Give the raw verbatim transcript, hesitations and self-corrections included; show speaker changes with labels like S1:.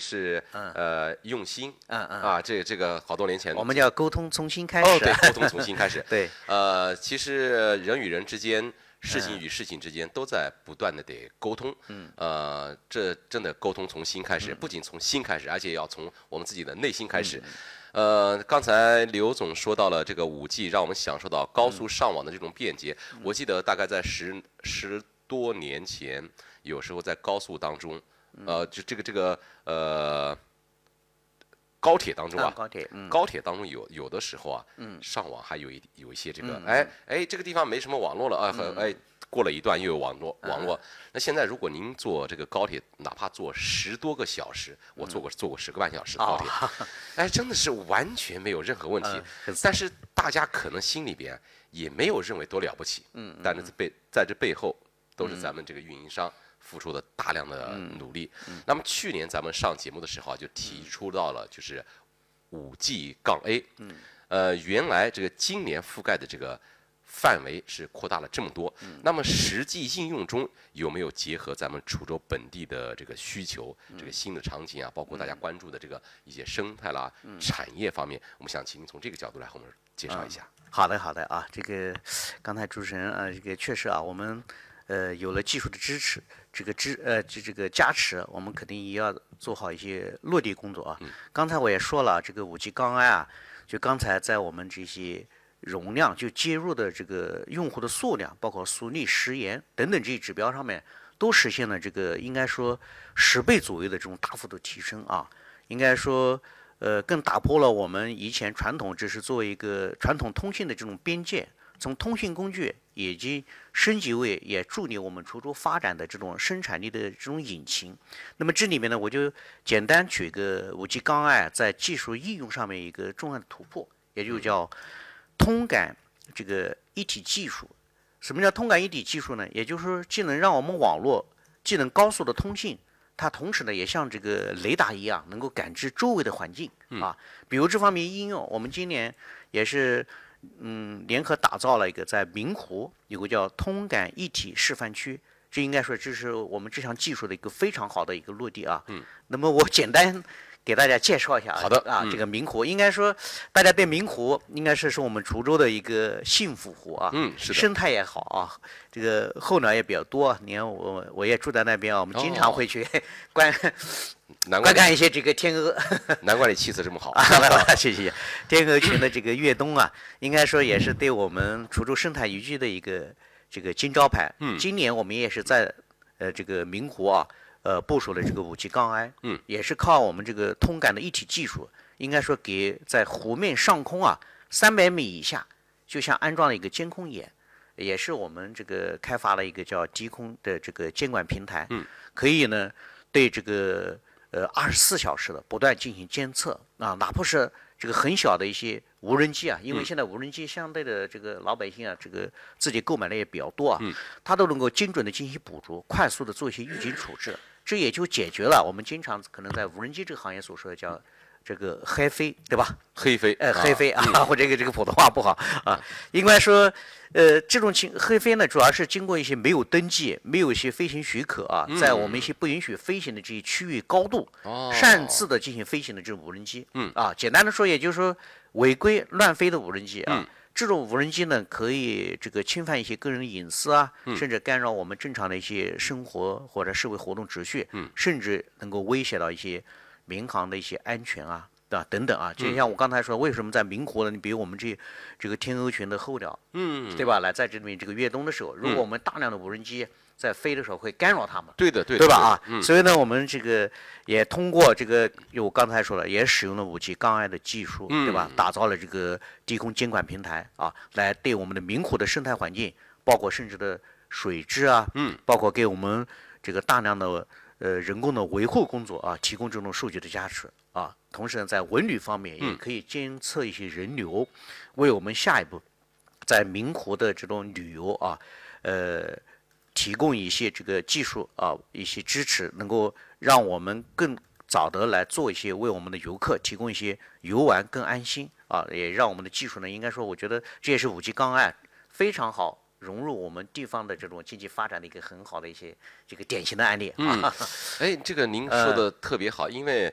S1: 是呃用心，
S2: 嗯嗯
S1: 啊，这这个好多年前
S2: 我们叫沟通从心开始。
S1: 哦，对，沟通从心开始。
S2: 对，
S1: 呃，其实人与人之间。事情与事情之间都在不断的得沟通，嗯，呃，这真的沟通从心开始，不仅从心开始，而且要从我们自己的内心开始。呃，刚才刘总说到了这个五 G， 让我们享受到高速上网的这种便捷。我记得大概在十十多年前，有时候在高速当中，呃，就这个这个呃。高铁当中啊，
S2: 高铁，
S1: 嗯、高铁当中有有的时候啊，嗯、上网还有一有一些这个，嗯、哎哎，这个地方没什么网络了啊，嗯、哎，过了一段又有网络网络。嗯、那现在如果您坐这个高铁，哪怕坐十多个小时，我坐过坐过十个半小时的高铁，哦、哎，真的是完全没有任何问题。嗯、但是大家可能心里边也没有认为多了不起，嗯，但是背在这背后都是咱们这个运营商。付出的大量的努力。嗯嗯、那么去年咱们上节目的时候啊，就提出到了就是五 G 杠 A。嗯。呃，原来这个今年覆盖的这个范围是扩大了这么多。嗯。那么实际应用中有没有结合咱们滁州本地的这个需求，嗯、这个新的场景啊，包括大家关注的这个一些生态啦、嗯、产业方面，我们想请您从这个角度来和我们介绍一下。
S2: 嗯、好的，好的啊，这个刚才主持人啊，这个确实啊，我们。呃，有了技术的支持，这个支呃这这个加持，我们肯定也要做好一些落地工作啊。嗯、刚才我也说了，这个五 G 杠 A 啊，就刚才在我们这些容量就接入的这个用户的数量，包括速率、时延等等这些指标上面，都实现了这个应该说十倍左右的这种大幅度提升啊。应该说，呃，更打破了我们以前传统只是作为一个传统通信的这种边界。从通讯工具以及升级为也助力我们滁州发展的这种生产力的这种引擎。那么这里面呢，我就简单举个五 G 杠 A 在技术应用上面一个重要的突破，也就叫通感这个一体技术。什么叫通感一体技术呢？也就是说，既能让我们网络既能高速的通信，它同时呢也像这个雷达一样，能够感知周围的环境啊。比如这方面应用，我们今年也是。嗯，联合打造了一个在明湖有个叫通感一体示范区，这应该说这是我们这项技术的一个非常好的一个落地啊。嗯，那么我简单给大家介绍一下。
S1: 好的
S2: 啊，
S1: 嗯、
S2: 这个明湖应该说大家对明湖应该是是我们滁州的一个幸福湖啊。
S1: 嗯，是的。
S2: 生态也好啊，这个候鸟也比较多。你看我我也住在那边啊，我们经常会去观。哦观看一些这个天鹅，
S1: 难怪你气色这么好。
S2: 谢谢。天鹅群的这个越冬啊，应该说也是对我们滁州生态宜居的一个这个金招牌。嗯。今年我们也是在呃这个明湖啊，呃部署了这个五 G 杠 A。嗯。也是靠我们这个通感的一体技术，应该说给在湖面上空啊三百米以下，就像安装了一个监控眼，也是我们这个开发了一个叫低空的这个监管平台。嗯。可以呢对这个。呃，二十四小时的不断进行监测啊，哪怕是这个很小的一些无人机啊，因为现在无人机相对的这个老百姓啊，这个自己购买的也比较多啊，它都能够精准的进行捕捉，快速的做一些预警处置，这也就解决了我们经常可能在无人机这个行业所说的叫这个黑飞，对吧？
S1: 黑飞，
S2: 呃，黑飞啊，啊我这个这个普通话不好啊，应该说。呃，这种情黑飞呢，主要是经过一些没有登记、没有一些飞行许可啊，在我们一些不允许飞行的这些区域高度，
S1: 哦、
S2: 擅自的进行飞行的这种无人机，嗯啊，简单的说，也就是说违规乱飞的无人机啊，嗯、这种无人机呢，可以这个侵犯一些个人隐私啊，嗯、甚至干扰我们正常的一些生活或者社会活动秩序，嗯，甚至能够威胁到一些民航的一些安全啊。啊，等等啊，就像我刚才说，为什么在明湖呢？你比如我们这这个天鹅群的候鸟，嗯，对吧？来在这里面这个越冬的时候，如果我们大量的无人机在飞的时候，会干扰它们，
S1: 对的，对的，
S2: 对吧？啊，嗯、所以呢，我们这个也通过这个，我刚才说了，也使用了五 G 杠 A 的技术，对吧？打造了这个低空监管平台啊，来对我们的明湖的生态环境，包括甚至的水质啊，嗯，包括给我们这个大量的呃人工的维护工作啊，提供这种数据的加持啊。同时呢，在文旅方面也可以监测一些人流，嗯、为我们下一步在明湖的这种旅游啊，呃，提供一些这个技术啊，一些支持，能够让我们更早的来做一些为我们的游客提供一些游玩更安心啊，也让我们的技术呢，应该说，我觉得这也是五 G 杠 A非常好。融入我们地方的这种经济发展的一个很好的一些这个典型的案例。
S1: 嗯，哎，这个您说的特别好，因为